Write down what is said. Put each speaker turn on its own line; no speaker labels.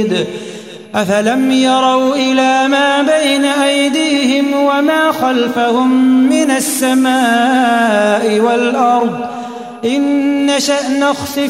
أفلم يروا إلى ما بين أيديهم وما خلفهم من السماء والأرض إن نشأ نخسف